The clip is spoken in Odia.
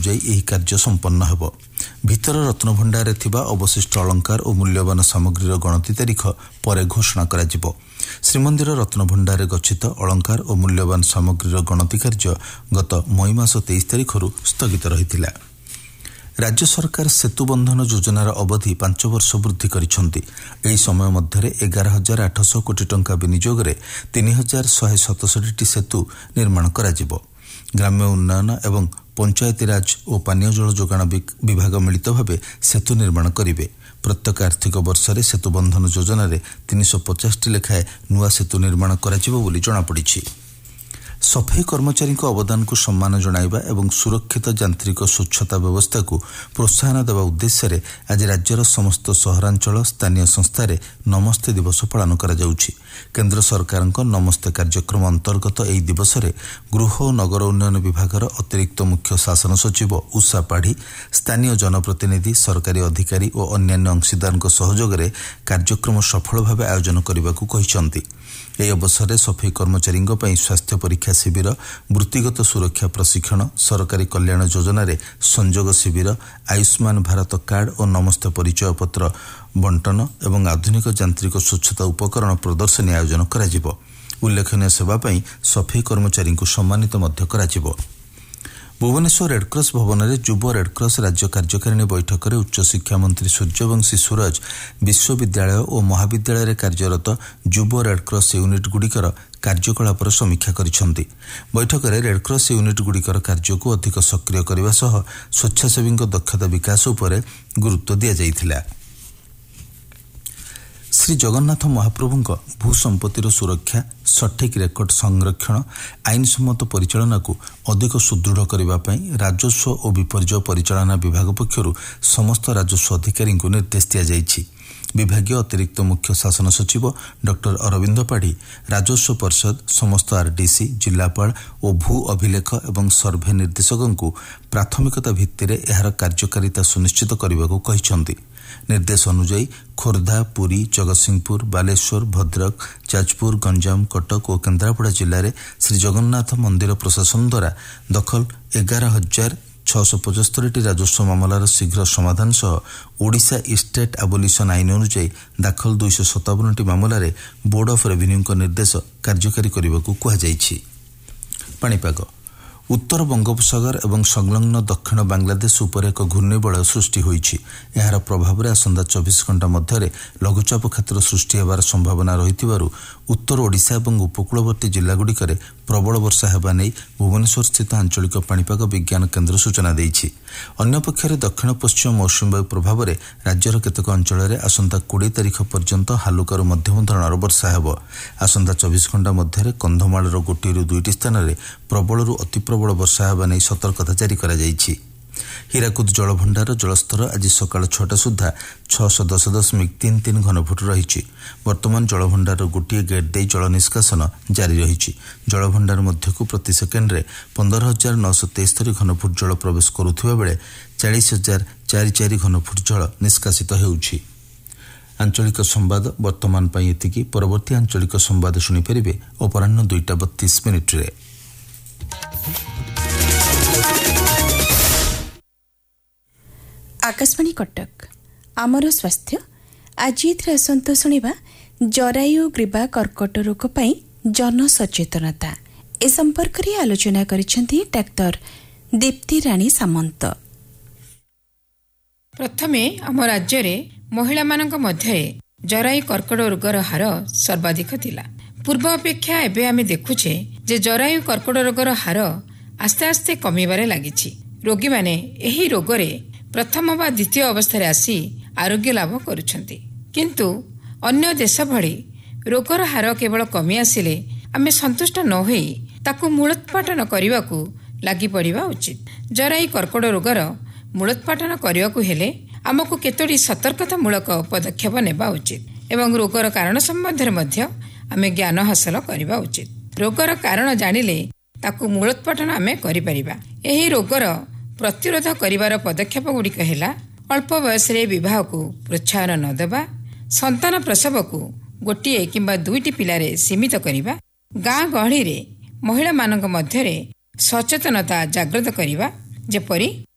अनुଯାयी ଏହି କାର୍ଯ୍ୟ ସମ୍ପନ୍ନ ହେବ। ଭିତର ରତ୍ନଭଣ୍ଡାରରେ ଥିବା ଅବଶିଷ୍ଟ ଅଳଙ୍କାର ଓ ମୂଲ୍ୟବାନ ସାମଗ୍ରୀର ଗଣତି ତାରିଖ ପରେ ଘୋଷଣା କରାଯିବ। ଶ୍ରୀମନ୍ଦିର ରତ୍ନଭଣ୍ଡାରରେ ଗଚ୍ଛିତ ଅଳଙ୍କାର ଓ ମୂଲ୍ୟବାନ ସାମଗ୍ରୀର ଗଣତି କାର୍ଯ୍ୟ ଗତ ମଇ ମାସ 23 ତାରିଖରୁ ସ୍ଥଗିତ ରହିଥିଲା। ରାଜ୍ୟ ସରକାର ସେତୁ ବନ୍ଧନ ଯୋଜନାର ଅବଧି 5 ବର୍ଷ ବୃଦ୍ଧି କରିଛନ୍ତି। ଏହି ସମୟ ମଧ୍ୟରେ 11,800 କୋଟି ଟଙ୍କା ବିନିଯୋଗରେ 3,167ଟି ସେତୁ ନିର୍ମାଣ କରାଯିବ। ଗ୍ରାମ୍ୟ ଉନ୍ନୟନ ଏବଂ ପଞ୍ଚାୟତିରାଜ ଓ ପାନୀୟ ଜଳ ଯୋଗାଣ ବିଭାଗ ମିଳିତ ଭାବେ ସେତୁ ନିର୍ମାଣ କରିବେ। ପ୍ରତ୍ୟେକ ଆର୍ଥିକ ବର୍ଷରେ ସେତୁ ବନ୍ଧନ ଯୋଜନାରେ 350ଟି ଲେଖାଏଁ ନୂଆ ସେତୁ ନିର୍ମାଣ କରାଯିବ ବୋଲି ଜଣାପଡ଼ିଛି। ସଫେଇ କର୍ମଚାରୀଙ୍କ ଅବଦାନକୁ ସମ୍ମାନ ଜଣାଇବା ଏବଂ ସୁରକ୍ଷିତ ଯାନ୍ତ୍ରିକ ସ୍ୱଚ୍ଛତା ବ୍ୟବସ୍ଥାକୁ ପ୍ରୋତ୍ସାହନ ଦେବା ଉଦ୍ଦେଶ୍ୟରେ ଆଜି ରାଜ୍ୟର ସମସ୍ତ ସହରାଞ୍ଚଳ ସ୍ଥାନୀୟ ସଂସ୍ଥାରେ ନମସ୍ତେ ଦିବସ ପାଳନ କରାଯାଉଛି। କେନ୍ଦ୍ର ସରକାରଙ୍କ ନମସ୍ତେ କାର୍ଯ୍ୟକ୍ରମ ଅନ୍ତର୍ଗତ ଏହି ଦିବସରେ ଗୃହ ଓ ନଗର ଉନ୍ନୟନ ବିଭାଗର ଅତିରିକ୍ତ ମୁଖ୍ୟ ଶାସନ ସଚିବ ଉଷା ପାଢ଼ୀ ସ୍ଥାନୀୟ ଜନପ୍ରତିନିଧି ସରକାରୀ ଅଧିକାରୀ ଓ ଅନ୍ୟାନ୍ୟ ଅଂଶୀଦାରଙ୍କ ସହଯୋଗରେ କାର୍ଯ୍ୟକ୍ରମ ସଫଳ ଭାବେ ଆୟୋଜନ କରିବାକୁ କହିଛନ୍ତି। ଏହି ଅବସରରେ ସଫେଇ କର୍ମଚାରୀଙ୍କ ପାଇଁ ସ୍ୱାସ୍ଥ୍ୟ ପରୀକ୍ଷା ଶିବିର, ବୃତ୍ତିଗତ ସୁରକ୍ଷା ପ୍ରଶିକ୍ଷଣ, ସରକାରୀ କଲ୍ୟାଣ ଯୋଜନାରେ ସଂଯୋଗ ଶିବିର, ଆୟୁଷ୍ମାନ ଭାରତ କାର୍ଡ ଓ ନମସ୍ତେ ପରିଚୟ ପତ୍ର ବଣ୍ଟନ ଏବଂ ଆଧୁନିକ ଯାନ୍ତ୍ରିକ ସ୍ୱଚ୍ଛତା ଉପକରଣ ପ୍ରଦର୍ଶନୀ ଆୟୋଜନ କରାଯିବ। ଉଲ୍ଲେଖନୀୟ ସେବା ପାଇଁ ସଫେଇ କର୍ମଚାରୀଙ୍କୁ ସମ୍ମାନିତ ମଧ୍ୟ କରାଯିବ। ଭୁବନେଶ୍ୱର ରେଡ୍କ୍ରସ ଭବନରେ ଯୁବ ରେଡ୍କ୍ରସ ରାଜ୍ୟ କାର୍ଯ୍ୟକାରିଣୀ ବୈଠକରେ ଉଚ୍ଚଶିକ୍ଷା ମନ୍ତ୍ରୀ ସୂର୍ଯ୍ୟବଂଶୀ ସୁରଜ ବିଶ୍ୱବିଦ୍ୟାଳୟ ଓ ମହାବିଦ୍ୟାଳୟରେ କାର୍ଯ୍ୟରତ ଯୁବ ରେଡ୍କ୍ରସ ୟୁନିଟ୍ଗୁଡ଼ିକର କାର୍ଯ୍ୟକଳାପର ସମୀକ୍ଷା କରିଛନ୍ତି। ବୈଠକରେ ରେଡ୍କ୍ରସ ୟୁନିଟ୍ଗୁଡ଼ିକର କାର୍ଯ୍ୟକୁ ଅଧିକ ସକ୍ରିୟ କରିବା ସହ ସ୍ୱେଚ୍ଛାସେବୀଙ୍କ ଦକ୍ଷତା ବିକାଶ ଉପରେ ଗୁରୁତ୍ୱ ଦିଆଯାଇଥିଲା। ଶ୍ରୀ ଜଗନ୍ନାଥ ମହାପ୍ରଭୁଙ୍କ ଭୂସମ୍ପତ୍ତିର ସୁରକ୍ଷା, ସଠିକ୍ ରେକର୍ଡ ସଂରକ୍ଷଣ, ଆଇନସମ୍ମତ ପରିଚାଳନାକୁ ଅଧିକ ସୁଦୃଢ଼ କରିବା ପାଇଁ ରାଜସ୍ୱ ଓ ବିପର୍ଯ୍ୟୟ ପରିଚାଳନା ବିଭାଗ ପକ୍ଷରୁ ସମସ୍ତ ରାଜସ୍ୱ ଅଧିକାରୀଙ୍କୁ ନିର୍ଦ୍ଦେଶ ଦିଆଯାଇଛି। ବିଭାଗୀୟ ଅତିରିକ୍ତ ମୁଖ୍ୟ ଶାସନ ସଚିବ ଡକ୍ଟର ଅରବିନ୍ଦ ପାଢ଼ୀ ରାଜସ୍ୱ ପରିଷଦ, ସମସ୍ତ ଆର୍ଡିସି, ଜିଲ୍ଲାପାଳ ଓ ଭୂ ଅଭିଲେଖ ଏବଂ ସର୍ଭେ ନିର୍ଦ୍ଦେଶକଙ୍କୁ ପ୍ରାଥମିକତା ଭିତ୍ତିରେ ଏହାର କାର୍ଯ୍ୟକାରିତା ସୁନିଶ୍ଚିତ କରିବାକୁ କହିଛନ୍ତି। ନିର୍ଦ୍ଦେଶ ଅନୁଯାୟୀ ଖୋର୍ଦ୍ଧା, ପୁରୀ, ଜଗତସିଂହପୁର, ବାଲେଶ୍ୱର, ଭଦ୍ରକ, ଯାଜପୁର, ଗଞ୍ଜାମ, କଟକ ଓ କେନ୍ଦ୍ରାପଡ଼ା ଜିଲ୍ଲାରେ ଶ୍ରୀଜଗନ୍ନାଥ ମନ୍ଦିର ପ୍ରଶାସନ ଦ୍ୱାରା ଦଖଲ 11,675ଟି ରାଜସ୍ୱ ମାମଲାର ଶୀଘ୍ର ସମାଧାନ ସହ ଓଡ଼ିଶା ଇଷ୍ଟେଟ୍ ଆବୋଲିସନ୍ ଆଇନ ଅନୁଯାୟୀ ଦାଖଲ 257ଟି ମାମଲାରେ ବୋର୍ଡ ଅଫ୍ ରେଭିନ୍ୟୁଙ୍କ ନିର୍ଦ୍ଦେଶ କାର୍ଯ୍ୟକାରୀ କରିବାକୁ କୁହାଯାଇଛି। ପାଣିପାଗ। ଉତ୍ତର ବଙ୍ଗୋପସାଗର ଏବଂ ସଂଲଗ୍ନ ଦକ୍ଷିଣ ବାଂଲାଦେଶ ଉପରେ ଏକ ଘୂର୍ଣ୍ଣିବଳୟ ସୃଷ୍ଟି ହୋଇଛି। ଏହାର ପ୍ରଭାବରେ ଆସନ୍ତା 24 ଘଣ୍ଟା ମଧ୍ୟରେ ଲଘୁଚାପ କ୍ଷେତ୍ର ସୃଷ୍ଟି ହେବାର ସମ୍ଭାବନା ରହିଥିବାରୁ ଉତ୍ତର ଓଡ଼ିଶା ଏବଂ ଉପକୂଳବର୍ତ୍ତୀ ଜିଲ୍ଲାଗୁଡ଼ିକରେ ପ୍ରବଳ ବର୍ଷା ହେବା ନେଇ ଭୁବନେଶ୍ୱରସ୍ଥିତ ଆଞ୍ଚଳିକ ପାଣିପାଗ ବିଜ୍ଞାନ କେନ୍ଦ୍ର ସୂଚନା ଦେଇଛି। ଅନ୍ୟପକ୍ଷରେ ଦକ୍ଷିଣ ପଶ୍ଚିମ ମୌସୁମୀ ବାୟୁ ପ୍ରଭାବରେ ରାଜ୍ୟର କେତେକ ଅଞ୍ଚଳରେ ଆସନ୍ତା 20 ତାରିଖ ପର୍ଯ୍ୟନ୍ତ ହାଲୁକାରୁ ମଧ୍ୟମ ଧରଣର ବର୍ଷା ହେବ। ଆସନ୍ତା 24 ଘଣ୍ଟା ମଧ୍ୟରେ କନ୍ଧମାଳର 1ରୁ 2ଟି ସ୍ଥାନରେ ପ୍ରବଳରୁ ଅତି ପ୍ରବଳ ବର୍ଷା ହେବା ନେଇ ସତର୍କତା ଜାରି କରାଯାଇଛି। ହୀରାକୁଦ ଜଳଭଣ୍ଡାର ଜଳସ୍ତର ଆଜି ସକାଳ 6ଟା ସୁଦ୍ଧା 610.33 ଘନଫୁଟ ରହିଛି। ବର୍ତ୍ତମାନ ଜଳଭଣ୍ଡାରର ଗୋଟିଏ ଗେଟ୍ ଦେଇ ଜଳ ନିଷ୍କାସନ ଜାରି ରହିଛି। ଜଳଭଣ୍ଡାର ମଧ୍ୟକୁ ପ୍ରତି ସେକେଣ୍ଡରେ 15,973 ଘନଫୁଟ ଜଳ ପ୍ରବେଶ କରୁଥିବା ବେଳେ 40,044 ଘନଫୁଟ ଜଳ ନିଷ୍କାସିତ ହେଉଛି। ଆଞ୍ଚଳିକ ସମ୍ବାଦ ବର୍ତ୍ତମାନ ପାଇଁ ଏତିକି। ପରବର୍ତ୍ତୀ ଆଞ୍ଚଳିକ ସମ୍ବାଦ ଶୁଣିପାରିବେ ଅପରାହ୍ନ 2:32 आकाशवाणी कटक आमर स्वास्थ्य आज आसंत शुणा जरायु ग्रीवा कर्कट रोग पर जनसचेतनता ए संपर्क में आलोचना करिसेंती डाक्टर दीप्ति राणी सामंत। प्रथमे आम राज्य में महिला मानक मध्य जरायु कर्कट रोगर हार सर्वाधिक थिला। पूर्व अपेक्षा एबे आमे देखुछे जे जरायु कर्कट रोगर हार आस्ते आस्ते कमिबारे लागिछि। रोगी माने एही रोगरे प्रथम वा द्वितीय अवस्था आसी आरोग्य लाभ करुछंती, किंतु अन्य देश भली रोगर हार केवल कमी आसिले आमे संतुष्ट न होई ताकू मूलोत्पाटन करने लगी पड़िबा उचित। जरायु कर्कट रोगर मूलोत्पाटन करने हेले आमको केतोटी सतर्कतामूलक पदक्षेप नेबा उचित एवं रोगर कारण संबंध में आमे ज्ञान हासिल करबा उचित। रोगर कारण जानिले ताकू मूलोत्पाटन आमे करि परिबा। एही रोगर प्रतिरोध करिवार पदक्षेप गुड़िक है अल्प बयस विवाह को प्रोत्साहन न देवा, संतान प्रसव को गोटे किंबा 2टी पिलारे सीमित करिबा, गाँ गहली रे महिला मानक मध्यरे सचेतनता जागृत करिबा, जेपरि